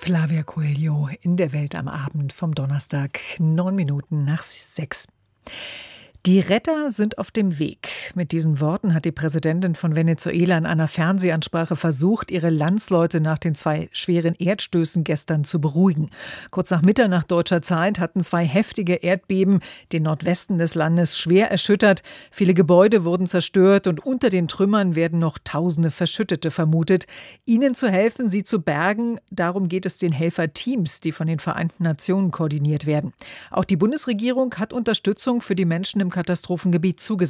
Flavia Coelho in der Welt am Abend vom Donnerstag, 6:09. Die Retter sind auf dem Weg. Mit diesen Worten hat die Präsidentin von Venezuela in einer Fernsehansprache versucht, ihre Landsleute nach den 2 schweren Erdstößen gestern zu beruhigen. Kurz nach Mitternacht deutscher Zeit hatten 2 heftige Erdbeben den Nordwesten des Landes schwer erschüttert. Viele Gebäude wurden zerstört und unter den Trümmern werden noch Tausende Verschüttete vermutet. Ihnen zu helfen, sie zu bergen, darum geht es den Helferteams, die von den Vereinten Nationen koordiniert werden. Auch die Bundesregierung hat Unterstützung für die Menschen im Katastrophengebiet zugesagt.